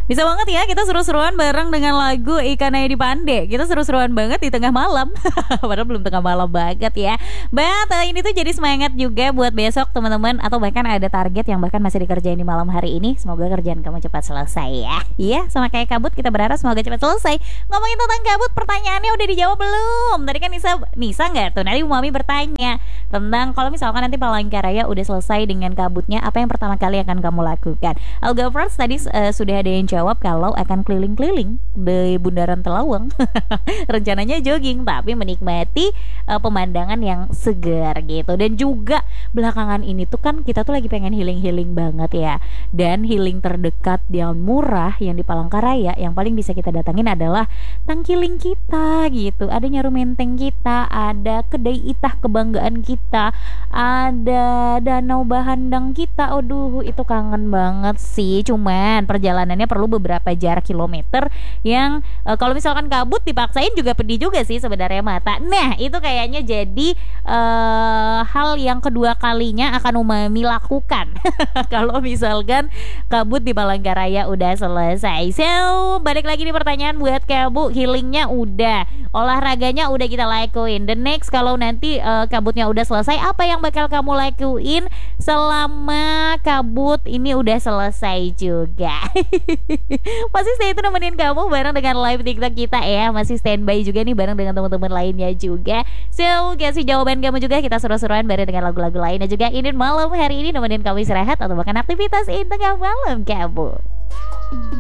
Bisa banget ya kita seru-seruan bareng dengan lagu Ikan Air di Pande. Kita seru-seruan banget di tengah malam. Padahal belum tengah malam banget ya. Ini tuh jadi semangat juga buat besok teman-teman. Atau bahkan ada target yang bahkan masih dikerjain di malam hari ini. Semoga kerjaan kamu cepat selesai ya. Iya, sama kayak kabut kita berharap semoga cepat selesai. Ngomongin tentang kabut, pertanyaannya udah dijawab belum? Tadi kan Nisa nggak tuh? Nanti Mami bertanya tentang kalau misalkan nanti Palangkaraya udah selesai dengan kabutnya, apa yang pertama kali akan kamu lakukan? I'll go first. Tadi sudah ada yang jawab kalau akan keliling-keliling di Bundaran Telawang. Rencananya jogging tapi menikmati pemandangan yang segar gitu. Dan juga belakangan ini tuh kan kita tuh lagi pengen healing-healing banget ya. Dan healing terdekat yang murah yang di Palangkaraya yang paling bisa kita datangin adalah Tangkiling kita gitu. Ada Nyaru Menteng kita, ada Kedai Itah kebanggaan kita, ada Danau Bahandang kita. Aduh, itu kangen banget sih. Cuman perjalanannya perlu beberapa jarak kilometer yang kalau misalkan kabut dipaksain juga pedih juga sih sebenarnya mata. Nah, itu kayaknya jadi hal yang kedua kalinya akan Umami lakukan kalau misalkan kabut di Palangkaraya udah selesai. So, balik lagi nih pertanyaan buat kamu, healingnya udah, olahraganya udah kita lakuin. The next, kalau nanti kabutnya udah selesai, apa yang bakal kamu lakuin selama kabut ini udah selesai juga? Masih stay itu nemenin kamu bareng dengan live TikTok kita ya. Masih standby juga nih bareng dengan teman-teman lainnya juga. So, kasih jawaban kamu juga. Kita seru-seruan bareng dengan lagu-lagu lainnya juga. Ini malam hari ini nemenin kamu istirahat atau bahkan aktivitas in tengah malam kamu.